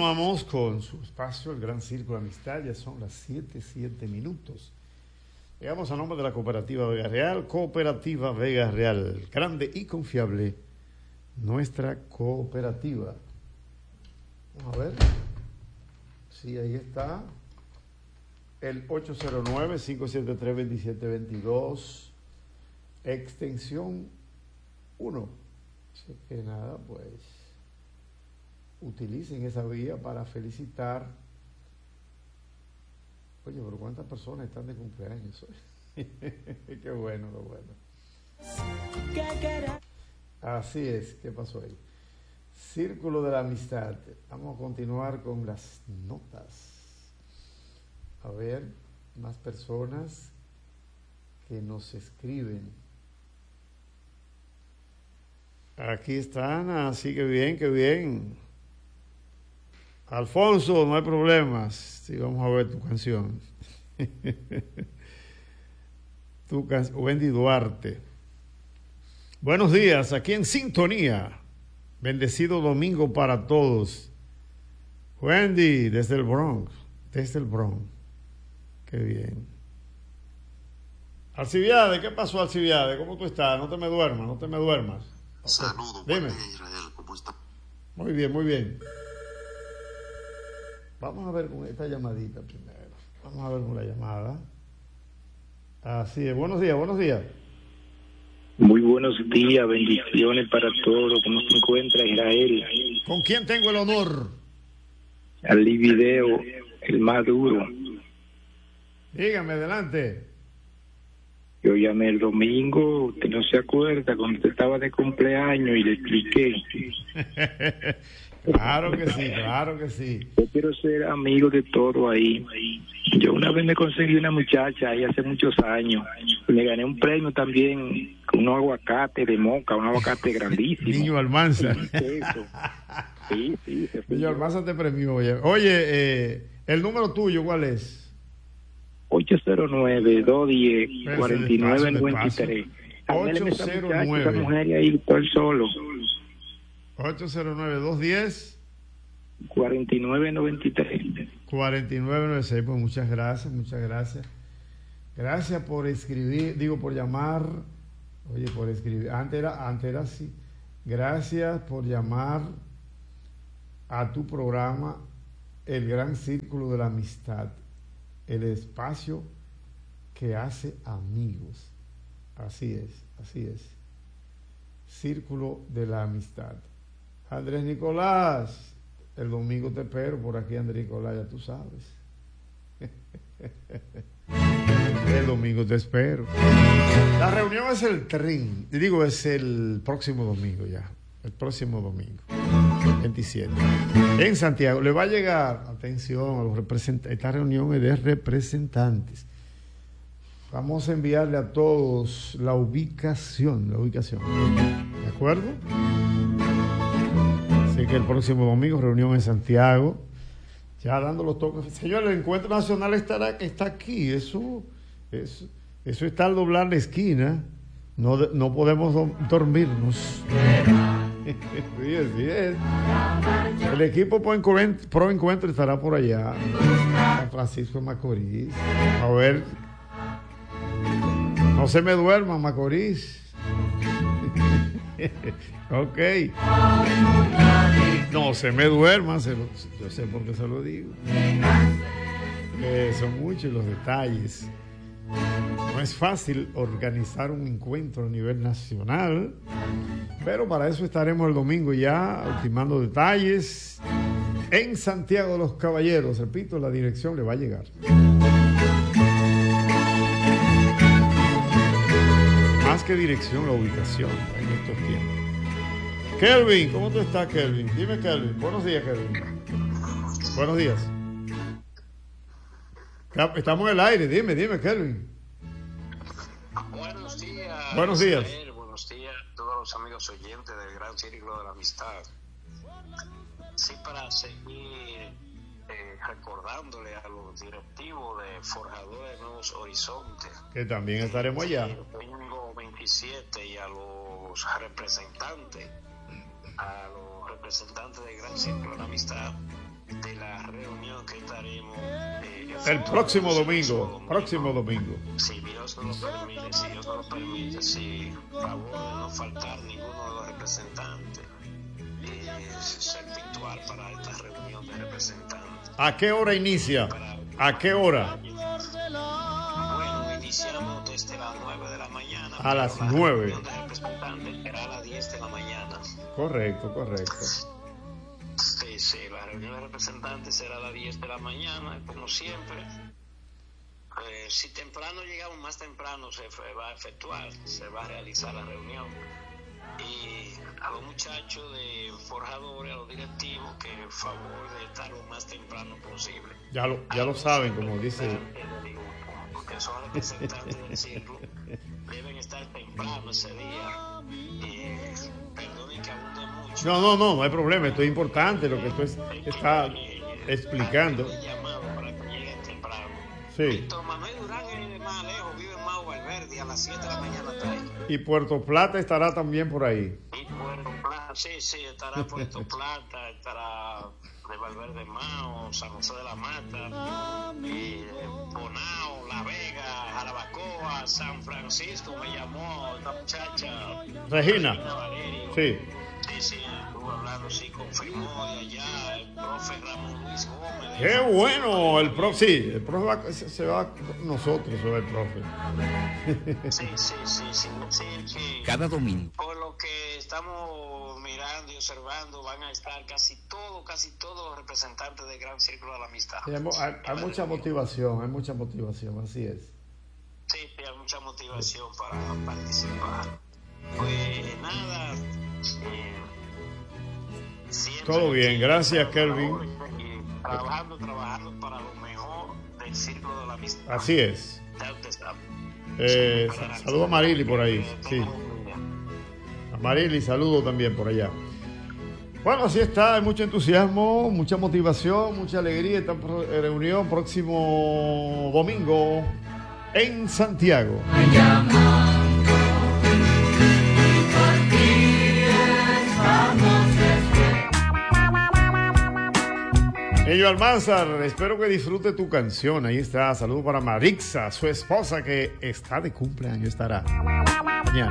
Continuamos con su espacio, el Gran Círculo de Amistad. Ya son las 7:07. Llegamos a nombre de la Cooperativa Vega Real. Cooperativa Vega Real, grande y confiable, nuestra cooperativa. Vamos a ver. Sí, ahí está. El 809-573-2722, extensión 1. Así que nada, pues utilicen esa vía para felicitar. Oye, pero ¿cuántas personas están de cumpleaños hoy? Qué bueno, qué bueno. Así es, ¿qué pasó ahí? Círculo de la Amistad. Vamos a continuar con las notas. A ver, más personas que nos escriben. Aquí están, así que bien, que bien. Alfonso, no hay problemas. Sí, vamos a ver tu canción. Wendy Duarte. Buenos días, aquí en sintonía. Bendecido domingo para todos. Wendy, desde el Bronx. Desde el Bronx. Qué bien. Alcibiade, ¿qué pasó, Alcibiade? ¿Cómo tú estás? No te me duermas, no te me duermas. Saludos, dime. Israel, ¿cómo está? Muy bien, muy bien. Vamos a ver con esta llamadita primero. Vamos a ver con la llamada. Así es, buenos días, buenos días. Muy buenos días, bendiciones para todos. ¿Cómo se encuentra Israel? ¿Con quién tengo el honor? Ali Video, el más duro. Dígame, adelante. Yo llamé el domingo, usted no se acuerda, cuando usted estaba de cumpleaños y le expliqué. Claro que sí, claro que sí. Yo quiero ser amigo de todo ahí. Yo una vez me conseguí una muchacha ahí hace muchos años. Y me gané un premio también, un aguacate de Moca, un aguacate grandísimo. Niño Almanza. Sí. Niño Almanza te premió. Oye, el número tuyo, ¿cuál es? 809-210-4993. 809. Esa mujer ahí, estoy solo. 809-210 4993. 4996. Pues muchas gracias, muchas gracias. Gracias por escribir, por llamar. Oye, por escribir. Antes era así. Gracias por llamar a tu programa El Gran Círculo de la Amistad, el espacio que hace amigos. Así es, así es. Círculo de la Amistad. Andrés Nicolás, el domingo te espero por aquí, Andrés Nicolás, ya tú sabes. El domingo te espero. La reunión es es el próximo domingo ya. El próximo domingo, 27. En Santiago. Le va a llegar, atención, a los representantes. Esta reunión es de representantes. Vamos a enviarle a todos la ubicación. ¿De acuerdo? Así que el próximo domingo, reunión en Santiago. Ya dando los toques. Señor, el encuentro nacional está aquí. Eso está al doblar la esquina. No podemos dormirnos. Sí, así es. El equipo Pro Encuentro estará por allá. San Francisco de Macorís. A ver. No se me duerma, Macorís. Ok. No se me duerma, yo sé por qué se lo digo. Son muchos los detalles. No es fácil organizar un encuentro a nivel nacional, pero para eso estaremos el domingo ya ultimando detalles en Santiago de los Caballeros. Repito, la dirección le va a llegar. Más que dirección, la ubicación en estos tiempos. Kelvin, ¿cómo tú estás, Kelvin? Dime, Kelvin. Buenos días, Kelvin. Buenos días. Estamos en el aire. Dime, Kelvin. Buenos días. Buenos días. Buenos días a todos los amigos oyentes del Gran Círculo de la Amistad. Sí, para seguir recordándole a los directivos de Forjadores Nuevos Horizontes, que también estaremos allá el domingo 27, y a los representantes del Gran Círculo de la Amistad, de la reunión que estaremos el próximo domingo. Si Dios nos lo permite, si favor de no faltar ninguno de los representantes, ser virtual para esta reunión de representantes. ¿A qué hora inicia? ¿A qué hora? Bueno, iniciamos desde las 9 de la mañana. A las 9. La reunión de representantes será a las 10 de la mañana. Correcto. Sí, la reunión de representantes será a las 10 de la mañana, como siempre. Si temprano llegamos, más temprano se va a efectuar, se va a realizar la reunión. Y a los muchachos de forjadores, a los directivos, que en favor de estar lo más temprano posible. Ya lo saben, como dice. Porque son representantes del ciclo, deben estar temprano ese día. Perdonen que abunde mucho. No hay problema, esto es importante lo que tú está explicando. Para que lleguen temprano. Sí. Víctor Manuel Durán es más lejos, vive en Mau Valverde, a las 7 de la mañana está ahí. Y Puerto Plata estará también por ahí. Y Puerto Plata, sí, estará Puerto Plata, estará de Valverde Mao, San José de la Mata, Bonao, La Vega, Jarabacoa, San Francisco, me llamó esta muchacha Regina Valerio. Sí, estuvo hablando, confirmó de allá el profe Ramón Luis Gómez. qué bueno, el profe se va con nosotros, el profe. Sí, que cada domingo. Por lo que estamos mirando y observando, van a estar casi todos los representantes del Gran Círculo de la Amistad. Sí, hay mucha motivación, así es. Sí, hay mucha motivación para participar. Pues nada, todo bien, gracias Kelvin. Trabajando para lo mejor del Círculo de la Amistad. Así es. Ya usted sabe. Saludo a Marily por ahí, sí. A Marily saludo también por allá. Bueno, así está, hay mucho entusiasmo, mucha motivación, mucha alegría. Esta reunión próximo domingo en Santiago. Ello Almanzar, espero que disfrute tu canción. Ahí está, saludo para Marixa, su esposa que está de cumpleaños, estará mañana.